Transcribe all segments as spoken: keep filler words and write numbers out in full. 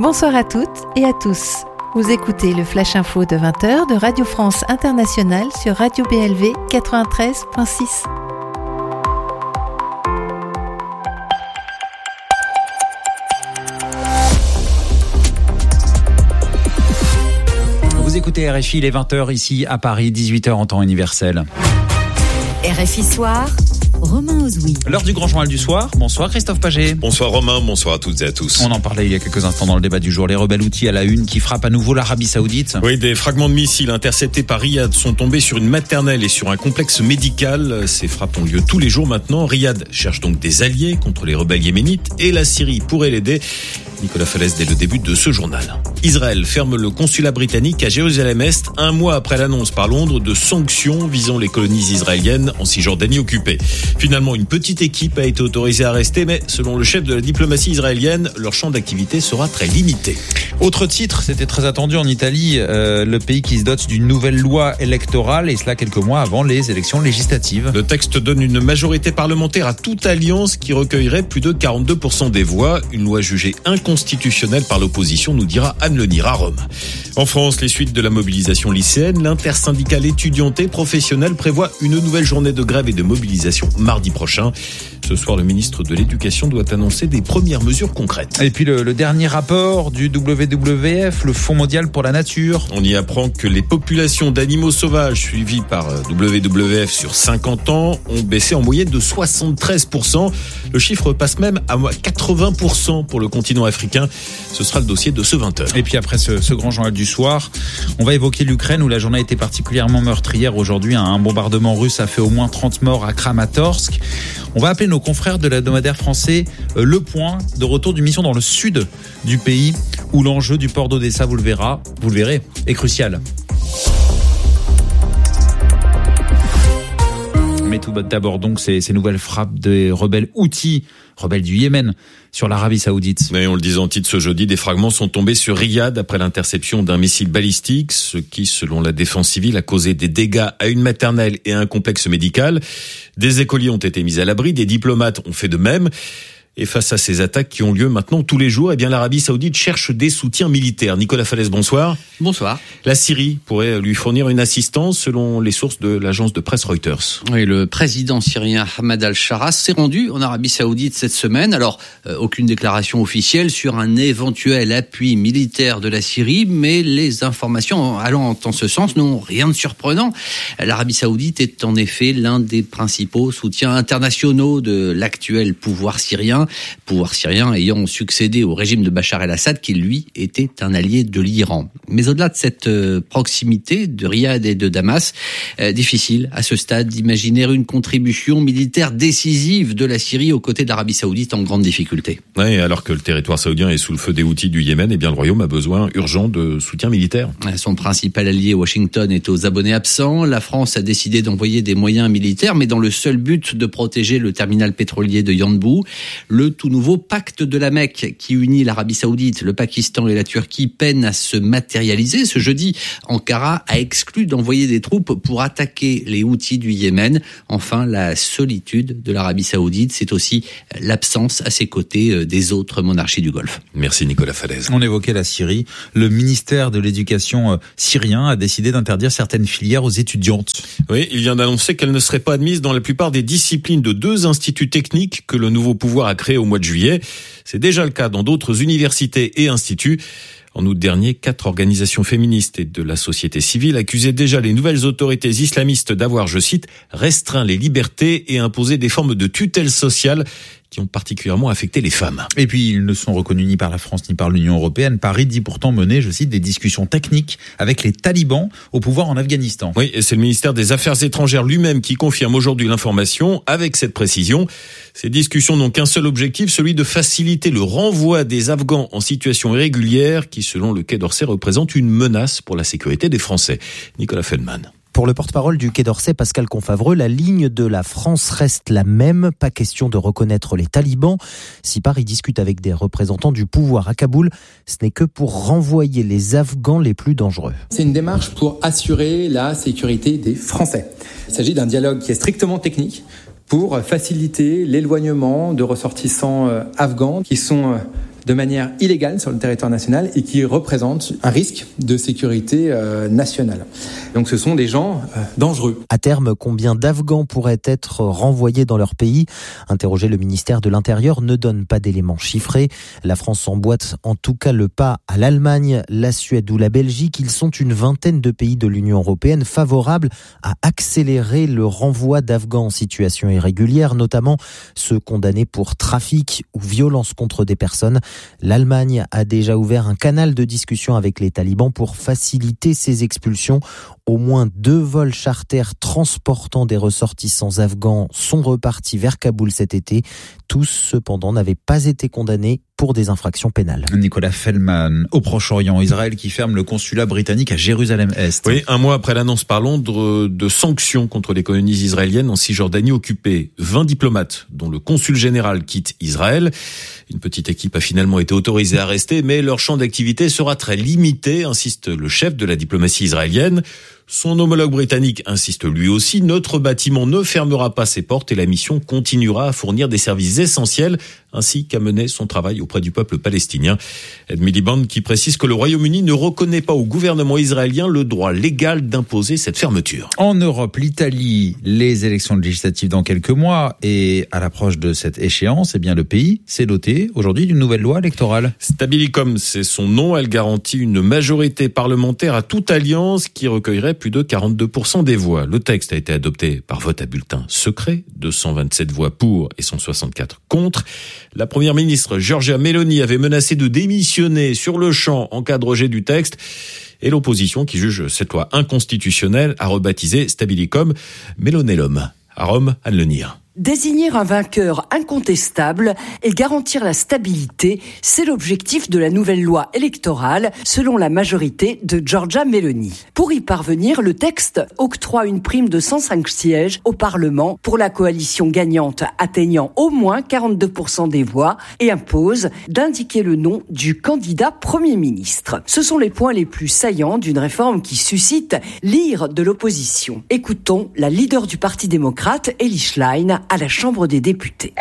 Bonsoir à toutes et à tous. Vous écoutez le Flash Info de vingt heures de Radio France Internationale sur Radio B L V quatre-vingt-treize virgule six. Vous écoutez R F I, il est vingt heures ici à Paris, dix-huit heures en temps universel. R F I Soir, Romain Ozoui. L'heure du grand journal du soir. Bonsoir Christophe Paget. Bonsoir Romain, bonsoir à toutes et à tous. On en parlait il y a quelques instants dans le débat du jour. Les rebelles houthis à la une qui frappent à nouveau l'Arabie Saoudite. Oui, des fragments de missiles interceptés par Riyad sont tombés sur une maternelle et sur un complexe médical. Ces frappes ont lieu tous les jours maintenant. Riyad cherche donc des alliés contre les rebelles yéménites et la Syrie pourrait l'aider. Nicolas Falaise dès le début de ce journal. Israël ferme le consulat britannique à Jérusalem-Est un mois après l'annonce par Londres de sanctions visant les colonies israéliennes en Cisjordanie occupée. Finalement, une petite équipe a été autorisée à rester, mais selon le chef de la diplomatie israélienne, leur champ d'activité sera très limité. Autre titre, c'était très attendu en Italie, euh, le pays qui se dote d'une nouvelle loi électorale, et cela quelques mois avant les élections législatives. Le texte donne une majorité parlementaire à toute alliance qui recueillerait plus de quarante-deux pour cent des voix, une loi jugée inconstitutionnelle par l'opposition, nous dira Anne Lenir à Rome. En France, les suites de la mobilisation lycéenne, l'intersyndicale étudiante et professionnelle prévoit une nouvelle journée de grève et de mobilisation mardi prochain. Ce soir, le ministre de l'Éducation doit annoncer des premières mesures concrètes. Et puis le, le dernier rapport du W W F, le Fonds mondial pour la nature. On y apprend que les populations d'animaux sauvages suivies par W W F sur cinquante ans ont baissé en moyenne de soixante-treize pour cent. Le chiffre passe même à quatre-vingts pour cent pour le continent africain. Ce sera le dossier de ce vingt heures. Et puis après ce, ce grand journal du soir, on va évoquer l'Ukraine où la journée a été particulièrement meurtrière. Aujourd'hui, un bombardement russe a fait au moins trente morts à Kramatorsk. On va appeler nos confrères de l'hebdomadaire français euh, Le Point, de retour d'une mission dans le sud du pays où l'enjeu du port d'Odessa, vous le verrez, vous le verrez, est crucial. Mais tout d'abord donc ces, ces nouvelles frappes des rebelles houthis, rebelles du Yémen, sur l'Arabie Saoudite. Mais on le disait en titre ce jeudi, des fragments sont tombés sur Riyad après l'interception d'un missile balistique, ce qui, selon la défense civile, a causé des dégâts à une maternelle et à un complexe médical. Des écoliers ont été mis à l'abri, des diplomates ont fait de même. Et face à ces attaques qui ont lieu maintenant tous les jours, eh bien l'Arabie Saoudite cherche des soutiens militaires. Nicolas Falaise, bonsoir. Bonsoir. La Syrie pourrait lui fournir une assistance selon les sources de l'agence de presse Reuters. Oui, le président syrien Ahmad al-Shara s'est rendu en Arabie Saoudite cette semaine. Alors, euh, aucune déclaration officielle sur un éventuel appui militaire de la Syrie, mais les informations allant en ce sens n'ont rien de surprenant. L'Arabie Saoudite est en effet l'un des principaux soutiens internationaux de l'actuel pouvoir syrien. Pouvoir syrien ayant succédé au régime de Bachar el-Assad qui, lui, était un allié de l'Iran. Mais au-delà de cette euh, proximité de Riyad et de Damas, euh, difficile à ce stade d'imaginer une contribution militaire décisive de la Syrie aux côtés de l'Arabie Saoudite en grande difficulté. Oui, alors que le territoire saoudien est sous le feu des Houthis du Yémen, eh bien le royaume a besoin urgent de soutien militaire. Son principal allié, Washington, est aux abonnés absents. La France a décidé d'envoyer des moyens militaires, mais dans le seul but de protéger le terminal pétrolier de Yanbu. Le tout nouveau pacte de la Mecque qui unit l'Arabie Saoudite, le Pakistan et la Turquie peine à se matérialiser. Ce jeudi, Ankara a exclu d'envoyer des troupes pour attaquer les Houthis du Yémen. Enfin, la solitude de l'Arabie Saoudite, c'est aussi l'absence à ses côtés des autres monarchies du Golfe. Merci Nicolas Falaise. On évoquait la Syrie. Le ministère de l'Éducation syrien a décidé d'interdire certaines filières aux étudiantes. Oui, il vient d'annoncer qu'elles ne seraient pas admises dans la plupart des disciplines de deux instituts techniques que le nouveau pouvoir a créé au mois de juillet. C'est déjà le cas dans d'autres universités et instituts. En août dernier, quatre organisations féministes et de la société civile accusaient déjà les nouvelles autorités islamistes d'avoir, je cite, restreint les libertés et imposé des formes de tutelle sociale qui ont particulièrement affecté les femmes. Et puis, ils ne sont reconnus ni par la France ni par l'Union européenne. Paris dit pourtant mener, je cite, des discussions techniques avec les talibans au pouvoir en Afghanistan. Oui, et c'est le ministère des Affaires étrangères lui-même qui confirme aujourd'hui l'information avec cette précision. Ces discussions n'ont qu'un seul objectif, celui de faciliter le renvoi des Afghans en situation irrégulière qui, selon le Quai d'Orsay, représente une menace pour la sécurité des Français. Nicolas Feldman. Pour le porte-parole du Quai d'Orsay, Pascal Confavreux, la ligne de la France reste la même. Pas question de reconnaître les talibans. Si Paris discute avec des représentants du pouvoir à Kaboul, ce n'est que pour renvoyer les Afghans les plus dangereux. C'est une démarche pour assurer la sécurité des Français. Il s'agit d'un dialogue qui est strictement technique pour faciliter l'éloignement de ressortissants afghans qui sont de manière illégale sur le territoire national et qui représentent un risque de sécurité euh, nationale. Donc ce sont des gens euh, dangereux. À terme, combien d'Afghans pourraient être renvoyés dans leur pays ? Interrogé, le ministère de l'Intérieur ne donne pas d'éléments chiffrés. La France emboîte en tout cas le pas à l'Allemagne, la Suède ou la Belgique. Ils sont une vingtaine de pays de l'Union européenne favorables à accélérer le renvoi d'Afghans en situation irrégulière, notamment ceux condamnés pour trafic ou violence contre des personnes. L'Allemagne a déjà ouvert un canal de discussion avec les talibans pour faciliter ces expulsions. Au moins deux vols charters transportant des ressortissants afghans sont repartis vers Kaboul cet été. Tous, cependant, n'avaient pas été condamnés pour des infractions pénales. Nicolas Feldman, au Proche-Orient, Israël qui ferme le consulat britannique à Jérusalem-Est. Oui, un mois après l'annonce par Londres de sanctions contre les colonies israéliennes en Cisjordanie occupée. vingt diplomates, dont le consul général, quittent Israël. Une petite équipe a finalement été autorisée à rester, mais leur champ d'activité sera très limité, insiste le chef de la diplomatie israélienne. Son homologue britannique insiste lui aussi, notre bâtiment ne fermera pas ses portes et la mission continuera à fournir des services essentiels ainsi qu'à mener son travail auprès du peuple palestinien. Ed Miliband qui précise que le Royaume-Uni ne reconnaît pas au gouvernement israélien le droit légal d'imposer cette fermeture. En Europe, l'Italie, les élections législatives dans quelques mois et à l'approche de cette échéance, eh bien le pays s'est doté aujourd'hui d'une nouvelle loi électorale. Stabilicom, c'est son nom. Elle garantit une majorité parlementaire à toute alliance qui recueillerait plus de quarante-deux pour cent des voix. Le texte a été adopté par vote à bulletin secret, deux cent vingt-sept voix pour et cent soixante-quatre contre. La première ministre Giorgia Meloni avait menacé de démissionner sur le champ en cas de rejet du texte. Et l'opposition, qui juge cette loi inconstitutionnelle, a rebaptisé Stabilicom Melonellum. À Rome, Anne Lenir. Désigner un vainqueur incontestable et garantir la stabilité, c'est l'objectif de la nouvelle loi électorale, selon la majorité de Giorgia Meloni. Pour y parvenir, le texte octroie une prime de cent cinq sièges au Parlement pour la coalition gagnante atteignant au moins quarante-deux pour cent des voix et impose d'indiquer le nom du candidat Premier ministre. Ce sont les points les plus saillants d'une réforme qui suscite l'ire de l'opposition. Écoutons la leader du Parti démocrate, Elly Schlein, à la Chambre des députés.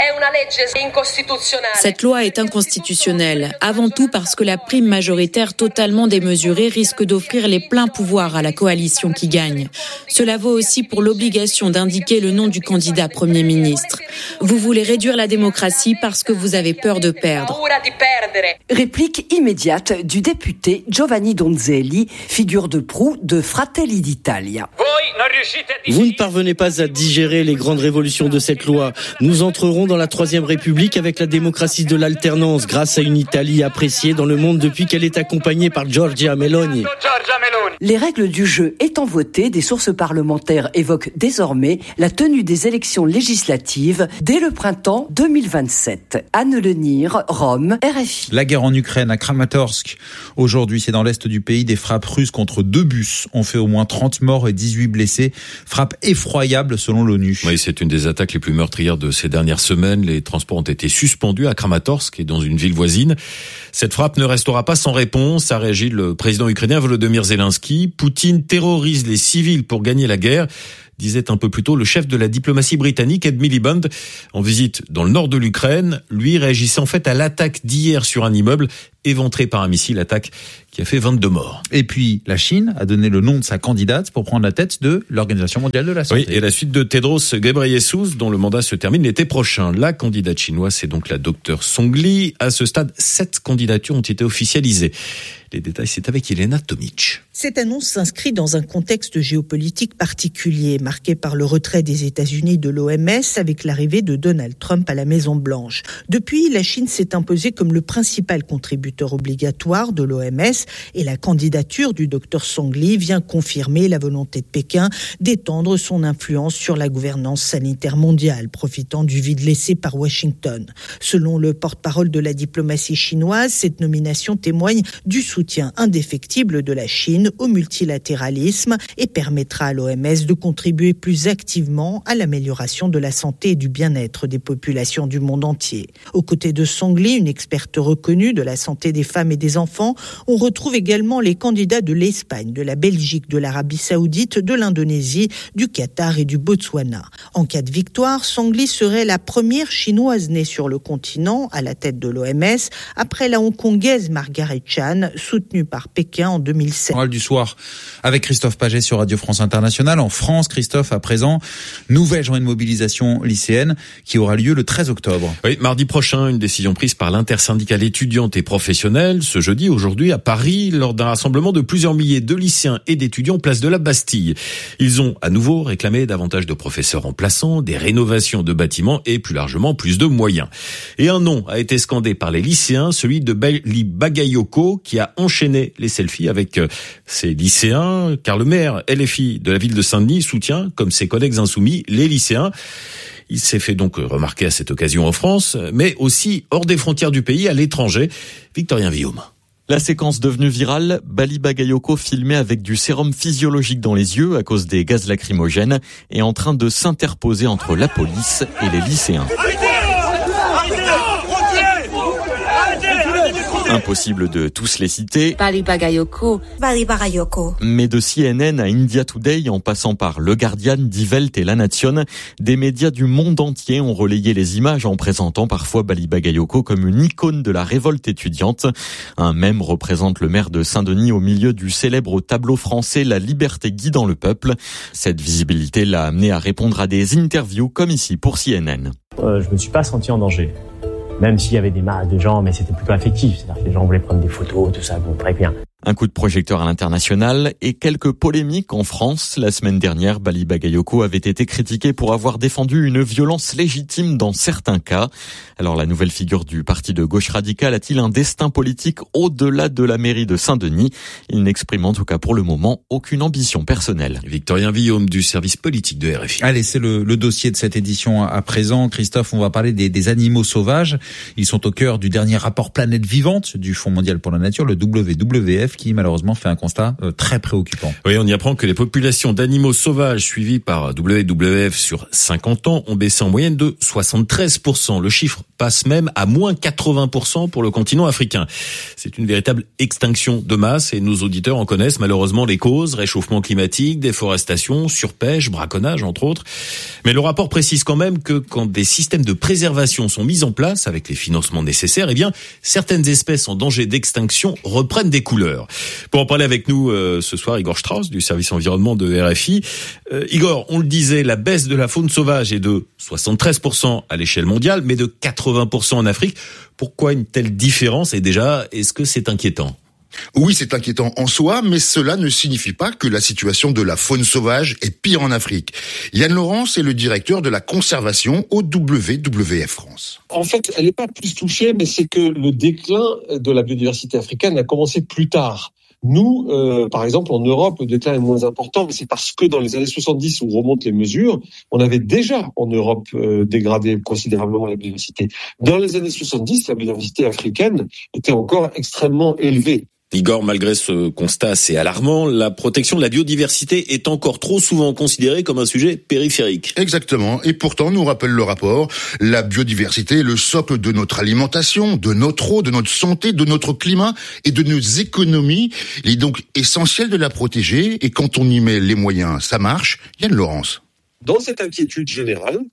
Cette loi est inconstitutionnelle, avant tout parce que la prime majoritaire totalement démesurée risque d'offrir les pleins pouvoirs à la coalition qui gagne. Cela vaut aussi pour l'obligation d'indiquer le nom du candidat Premier ministre. Vous voulez réduire la démocratie parce que vous avez peur de perdre. Réplique immédiate du député Giovanni Donzelli, figure de proue de Fratelli d'Italia. Vous ne parvenez pas à digérer les grandes révolutions de cette loi. Nous entrerons dans la Troisième République avec la démocratie de l'alternance, grâce à une Italie appréciée dans le monde depuis qu'elle est accompagnée par Giorgia Meloni. Les règles du jeu étant votées, des sources parlementaires évoquent désormais la tenue des élections législatives dès le printemps deux mille vingt-sept. Anne Lenir, Rome, R F I. La guerre en Ukraine, à Kramatorsk. Aujourd'hui, c'est dans l'est du pays, des frappes russes contre deux bus ont fait au moins trente morts et dix-huit blessés. Frappe effroyable selon l'ONU. Oui, c'est une des attaques les plus meurtrières de ces dernières semaines. Les transports ont été suspendus à Kramatorsk et dans une ville voisine. Cette frappe ne restera pas sans réponse, a réagi le président ukrainien Volodymyr Zelensky. Poutine terrorise les civils pour gagner la guerre, disait un peu plus tôt le chef de la diplomatie britannique, Ed Miliband, en visite dans le nord de l'Ukraine. Lui réagissait en fait à l'attaque d'hier sur un immeuble éventré par un missile, attaque qui a fait vingt-deux morts. Et puis, la Chine a donné le nom de sa candidate pour prendre la tête de l'Organisation mondiale de la santé. Oui, et la suite de Tedros Ghebreyesus, dont le mandat se termine l'été prochain. La candidate chinoise, c'est donc la docteure Song Li. À ce stade, sept candidatures ont été officialisées. Les détails, c'est avec Elena Tomic. Cette annonce s'inscrit dans un contexte géopolitique particulier, marqué par le retrait des États-Unis de l'O M S avec l'arrivée de Donald Trump à la Maison-Blanche. Depuis, la Chine s'est imposée comme le principal contributeur obligatoire de l'O M S et la candidature du docteur Song Li vient confirmer la volonté de Pékin d'étendre son influence sur la gouvernance sanitaire mondiale, profitant du vide laissé par Washington. Selon le porte-parole de la diplomatie chinoise, cette nomination témoigne du soutien indéfectible de la Chine Chine au multilatéralisme et permettra à l'O M S de contribuer plus activement à l'amélioration de la santé et du bien-être des populations du monde entier. Aux côtés de Songli, une experte reconnue de la santé des femmes et des enfants, on retrouve également les candidats de l'Espagne, de la Belgique, de l'Arabie Saoudite, de l'Indonésie, du Qatar et du Botswana. En cas de victoire, Songli serait la première chinoise née sur le continent à la tête de l'O M S, après la hongkongaise Margaret Chan, soutenue par Pékin en deux mille sept. Oral du soir avec Christophe Paget sur Radio France Internationale. En France, Christophe, à présent, nouvelle journée de mobilisation lycéenne qui aura lieu le treize octobre. Oui, mardi prochain, une décision prise par l'intersyndicale étudiante et professionnelle ce jeudi, aujourd'hui, à Paris, lors d'un rassemblement de plusieurs milliers de lycéens et d'étudiants place de la Bastille. Ils ont à nouveau réclamé davantage de professeurs remplaçants, des rénovations de bâtiments et plus largement plus de moyens. Et un nom a été scandé par les lycéens, celui de Bali Bagayoko, qui a enchaîné les selfies avec ses lycéens, car le maire L F I de la ville de Saint-Denis soutient, comme ses collègues insoumis, les lycéens. Il s'est fait donc remarquer à cette occasion en France, mais aussi hors des frontières du pays, à l'étranger. Victorien Villaume. La séquence devenue virale, Bali Bagayoko filmé avec du sérum physiologique dans les yeux à cause des gaz lacrymogènes est en train de s'interposer entre la police et les lycéens. Impossible de tous les citer. Bali Bagayoko. Bali Bagayoko. Mais de C N N à India Today, en passant par Le Guardian, Die Welt et La Nation, des médias du monde entier ont relayé les images en présentant parfois Bali Bagayoko comme une icône de la révolte étudiante. Un mème représente le maire de Saint-Denis au milieu du célèbre tableau français La liberté guidant le peuple. Cette visibilité l'a amené à répondre à des interviews comme ici pour C N N. Euh, je me suis pas senti en danger. Même s'il y avait des masses de gens, mais c'était plutôt affectif. C'est-à-dire que les gens voulaient prendre des photos, tout ça, bon, très bien. Un coup de projecteur à l'international et quelques polémiques en France. La semaine dernière, Bali Bagayoko avait été critiqué pour avoir défendu une violence légitime dans certains cas. Alors la nouvelle figure du parti de gauche radicale a-t-il un destin politique au-delà de la mairie de Saint-Denis? Il n'exprime en tout cas pour le moment aucune ambition personnelle. Victorien Villaume du service politique de R F I. Allez, c'est le, le dossier de cette édition à présent. Christophe, on va parler des, des animaux sauvages. Ils sont au cœur du dernier rapport Planète Vivante du Fonds mondial pour la nature, le W W F, qui malheureusement fait un constat euh, très préoccupant. Oui, on y apprend que les populations d'animaux sauvages suivies par W W F sur cinquante ans ont baissé en moyenne de soixante-treize pour cent. Le chiffre passe même à moins quatre-vingts pour cent pour le continent africain. C'est une véritable extinction de masse et nos auditeurs en connaissent malheureusement les causes: réchauffement climatique, déforestation, surpêche, braconnage entre autres. Mais le rapport précise quand même que quand des systèmes de préservation sont mis en place avec les financements nécessaires, eh bien certaines espèces en danger d'extinction reprennent des couleurs. Pour en parler avec nous euh, ce soir, Igor Strauss du service environnement de R F I. Euh, Igor, on le disait, la baisse de la faune sauvage est de soixante-treize pour cent à l'échelle mondiale, mais de quatre-vingts pour cent en Afrique. Pourquoi une telle différence? Et déjà, est-ce que c'est inquiétant? Oui, c'est inquiétant en soi, mais cela ne signifie pas que la situation de la faune sauvage est pire en Afrique. Yann Laurence est le directeur de la conservation au W W F France. En fait, elle n'est pas plus touchée, mais c'est que le déclin de la biodiversité africaine a commencé plus tard. Nous, euh, par exemple, en Europe, le déclin est moins important, mais c'est parce que dans les années soixante-dix, où remontent les mesures, on avait déjà en Europe euh, dégradé considérablement la biodiversité. Dans les années soixante-dix, la biodiversité africaine était encore extrêmement élevée. Igor, malgré ce constat assez alarmant, la protection de la biodiversité est encore trop souvent considérée comme un sujet périphérique. Exactement. Et pourtant, nous rappelle le rapport, la biodiversité est le socle de notre alimentation, de notre eau, de notre santé, de notre climat et de nos économies. Il est donc essentiel de la protéger. Et quand on y met les moyens, ça marche. Yann Laurence. Dans cette inquiétude générale,